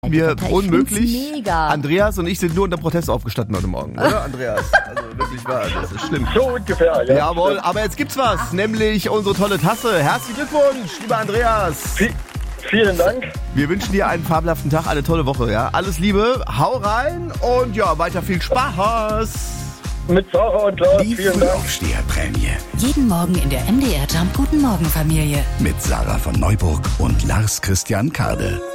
Mir Ich unmöglich. find's mega. Andreas und ich sind nur unter Protest aufgestanden heute Morgen, oder Andreas? Also wirklich wahr, das ist schlimm. So ungefähr, ja. Jawohl, aber jetzt gibt's was, nämlich unsere tolle Tasse. Herzlichen Glückwunsch, lieber Andreas. Vielen Dank. Wir wünschen dir einen fabelhaften Tag, eine tolle Woche, ja. Alles Liebe, hau rein und ja, weiter viel Spaß. Mit Sarah und Lars, Die vielen Dank. Frühaufsteherprämie. Jeden Morgen in der MDR Jump Guten Morgen Familie. Mit Sarah von Neuburg und Lars Christian Kade.